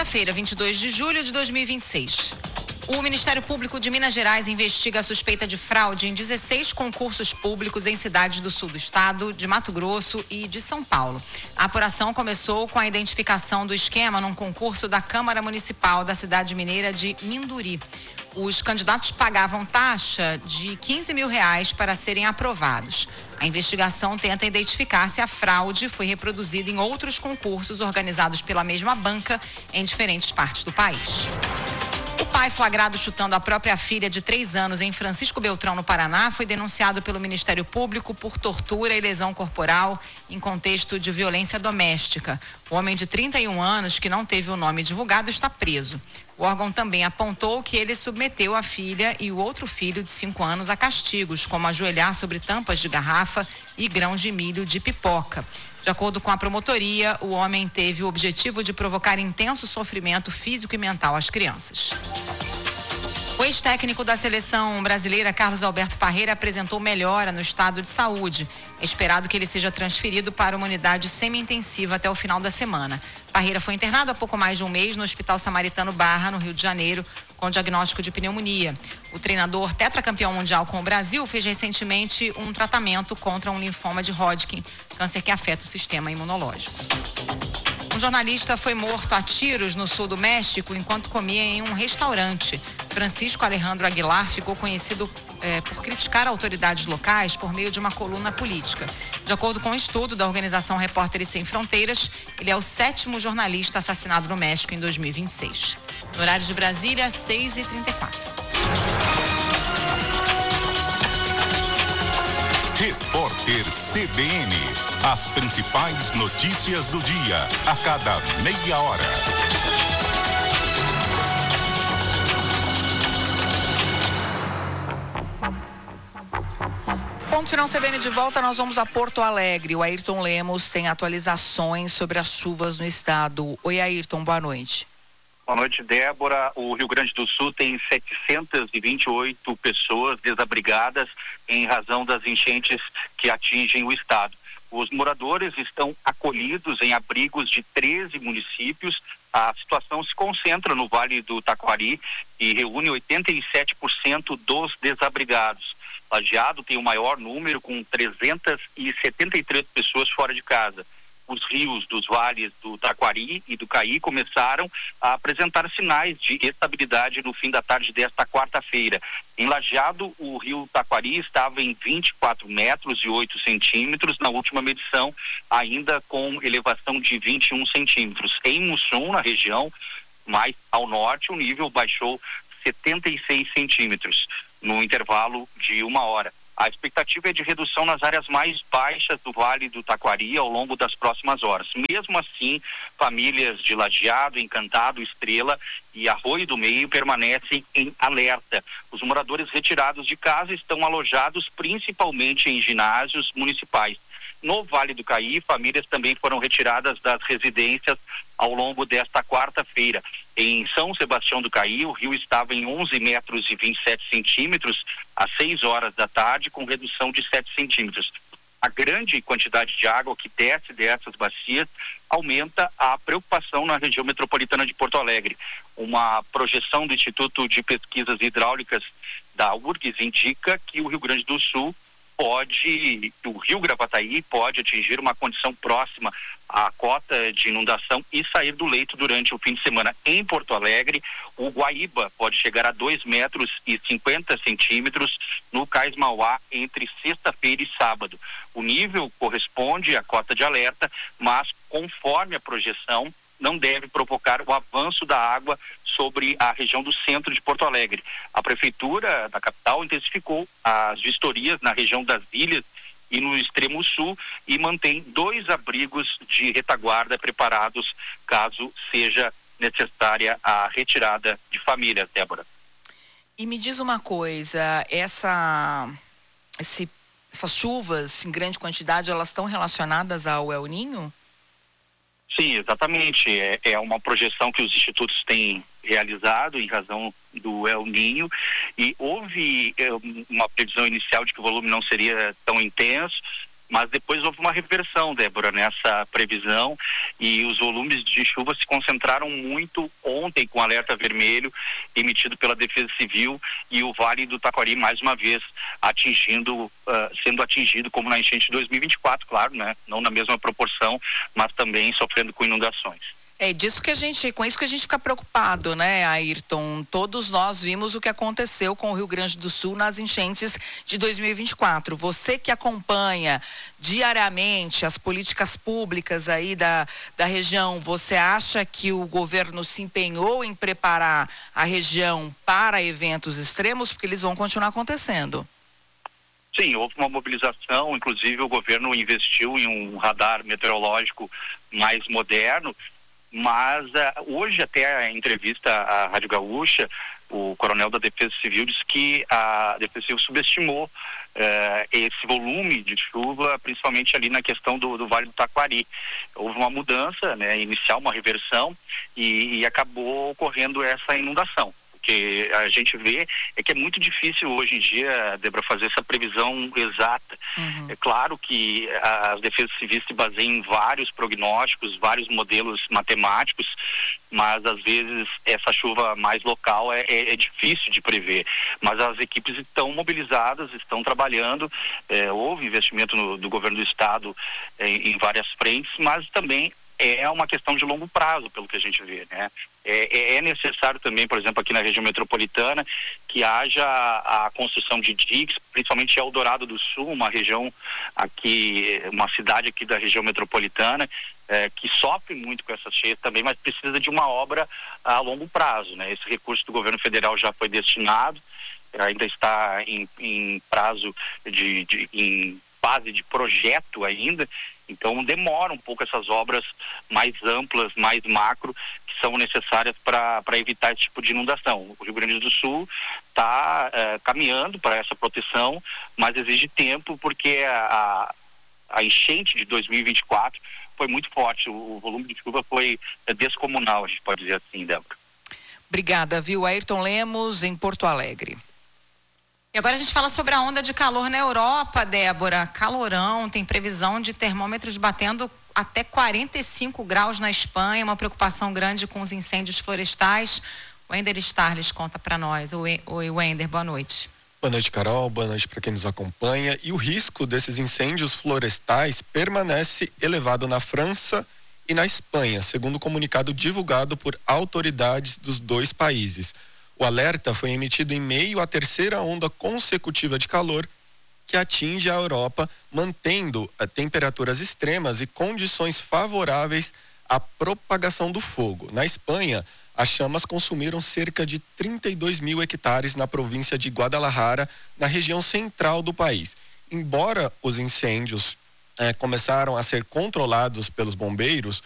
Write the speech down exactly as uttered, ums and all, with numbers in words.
Quinta-feira, vinte e dois de julho de dois mil e vinte e seis. O Ministério Público de Minas Gerais investiga a suspeita de fraude em dezesseis concursos públicos em cidades do sul do estado, de Mato Grosso e de São Paulo. A apuração começou com a identificação do esquema num concurso da Câmara Municipal da cidade mineira de Minduri. Os candidatos pagavam taxa de quinze mil reais para serem aprovados. A investigação tenta identificar se a fraude foi reproduzida em outros concursos organizados pela mesma banca em diferentes partes do país. O pai flagrado chutando a própria filha de três anos em Francisco Beltrão, no Paraná, foi denunciado pelo Ministério Público por tortura e lesão corporal em contexto de violência doméstica. O homem de trinta e um anos, que não teve o nome divulgado, está preso. O órgão também apontou que ele submeteu a filha e o outro filho de cinco anos a castigos, como ajoelhar sobre tampas de garrafa e grãos de milho de pipoca. De acordo com a promotoria, o homem teve o objetivo de provocar intenso sofrimento físico e mental às crianças. O ex-técnico da seleção brasileira, Carlos Alberto Parreira, apresentou melhora no estado de saúde. É esperado que ele seja transferido para uma unidade semi-intensiva até o final da semana. Parreira foi internado há pouco mais de um mês no Hospital Samaritano Barra, no Rio de Janeiro, com diagnóstico de pneumonia. O treinador tetracampeão mundial com o Brasil fez recentemente um tratamento contra um linfoma de Hodgkin, câncer que afeta o sistema imunológico. Um jornalista foi morto a tiros no sul do México enquanto comia em um restaurante. Francisco Alejandro Aguilar ficou conhecido eh, por criticar autoridades locais por meio de uma coluna política. De acordo com um estudo da organização Repórteres Sem Fronteiras, ele é o sétimo jornalista assassinado no México em dois mil e vinte e seis. No horário de Brasília, seis e trinta e quatro. Repórter C B N. As principais notícias do dia, a cada meia hora. Ponto final C B N de volta, nós vamos a Porto Alegre. O Ayrton Lemos tem atualizações sobre as chuvas no estado. Oi, Ayrton, boa noite. Boa noite, Débora. O Rio Grande do Sul tem setecentas e vinte e oito pessoas desabrigadas em razão das enchentes que atingem o estado. Os moradores estão acolhidos em abrigos de treze municípios. A situação se concentra no Vale do Taquari e reúne oitenta e sete por cento dos desabrigados. Lajeado tem o maior número, com trezentas e setenta e três pessoas fora de casa. Os rios dos vales do Taquari e do Caí começaram a apresentar sinais de estabilidade no fim da tarde desta quarta-feira. Em Lajeado, o rio Taquari estava em vinte e quatro metros e oito centímetros, na última medição, ainda com elevação de vinte e um centímetros. Em Mussum, na região mais ao norte, o nível baixou setenta e seis centímetros, no intervalo de uma hora. A expectativa é de redução nas áreas mais baixas do Vale do Taquari ao longo das próximas horas. Mesmo assim, famílias de Lajeado, Encantado, Estrela e Arroio do Meio permanecem em alerta. Os moradores retirados de casa estão alojados principalmente em ginásios municipais. No Vale do Caí, famílias também foram retiradas das residências ao longo desta quarta-feira. Em São Sebastião do Caí, o rio estava em onze metros e vinte e sete centímetros às seis horas da tarde, com redução de sete centímetros. A grande quantidade de água que desce dessas bacias aumenta a preocupação na região metropolitana de Porto Alegre. Uma projeção do Instituto de Pesquisas Hidráulicas da U R G S indica que o Rio Grande do Sul pode, o rio Gravataí pode atingir uma condição próxima à cota de inundação e sair do leito durante o fim de semana. Em Porto Alegre, o Guaíba pode chegar a dois metros e cinquenta centímetros no Cais Mauá entre sexta-feira e sábado. O nível corresponde à cota de alerta, mas conforme a projeção, não deve provocar o avanço da água sobre a região do centro de Porto Alegre. A prefeitura da capital intensificou as vistorias na região das ilhas e no extremo sul e mantém dois abrigos de retaguarda preparados caso seja necessária a retirada de famílias, Débora. E me diz uma coisa, essa, esse, essas chuvas em grande quantidade, elas estão relacionadas ao El Niño? Sim, exatamente. É, é uma projeção que os institutos têm realizado em razão do El Niño, e houve é, uma previsão inicial de que o volume não seria tão intenso, Mas depois houve uma reversão, Débora, nessa previsão, e os volumes de chuva se concentraram muito ontem com alerta vermelho emitido pela Defesa Civil, e o Vale do Taquari mais uma vez atingindo, uh, sendo atingido como na enchente de dois mil e vinte e quatro, claro, né? Não na mesma proporção, mas também sofrendo com inundações. É disso que a gente, com isso que a gente fica preocupado, né, Ayrton? Todos nós vimos o que aconteceu com o Rio Grande do Sul nas enchentes de dois mil e vinte e quatro. Você que acompanha diariamente as políticas públicas aí da, da região, você acha que o governo se empenhou em preparar a região para eventos extremos? Porque eles vão continuar acontecendo. Sim, houve uma mobilização, inclusive o governo investiu em um radar meteorológico mais moderno. Mas uh, hoje até a entrevista à Rádio Gaúcha, o coronel da Defesa Civil disse que a Defesa Civil subestimou uh, esse volume de chuva, principalmente ali na questão do, do Vale do Taquari. Houve uma mudança, né, inicial, uma reversão, e, e acabou ocorrendo essa inundação. O que a gente vê é que é muito difícil hoje em dia, Débora, fazer essa previsão exata. Uhum. É claro que as defesas civis se baseiam em vários prognósticos, vários modelos matemáticos, mas às vezes essa chuva mais local é, é, é difícil de prever. Mas as equipes estão mobilizadas, estão trabalhando, é, houve investimento no, do governo do estado é, em várias frentes, mas também é uma questão de longo prazo, pelo que a gente vê, né? É, é necessário também, por exemplo, aqui na região metropolitana, que haja a, a construção de diques, principalmente Eldorado do Sul, uma região aqui, uma cidade aqui da região metropolitana, é, que sofre muito com essas cheias também, mas precisa de uma obra a longo prazo, né? Esse recurso do governo federal já foi destinado, ainda está em, em prazo de, de em fase de projeto ainda. Então demora um pouco essas obras mais amplas, mais macro, que são necessárias para evitar esse tipo de inundação. O Rio Grande do Sul está é, caminhando para essa proteção, mas exige tempo, porque a, a enchente de dois mil e vinte e quatro foi muito forte. O, o volume de chuva foi descomunal, a gente pode dizer assim, Débora. Obrigada, viu? Ayrton Lemos, em Porto Alegre. E agora a gente fala sobre a onda de calor na Europa, Débora. Calorão, tem previsão de termômetros batendo até quarenta e cinco graus na Espanha, uma preocupação grande com os incêndios florestais. O Wender Starles conta para nós. Oi, oi, Wender, boa noite. Boa noite, Carol. Boa noite para quem nos acompanha. E o risco desses incêndios florestais permanece elevado na França e na Espanha, segundo o comunicado divulgado por autoridades dos dois países. O alerta foi emitido em meio à terceira onda consecutiva de calor que atinge a Europa, mantendo a temperaturas extremas e condições favoráveis à propagação do fogo. Na Espanha, as chamas consumiram cerca de trinta e dois mil hectares na província de Guadalajara, na região central do país. Embora os incêndios eh, começaram a ser controlados pelos bombeiros,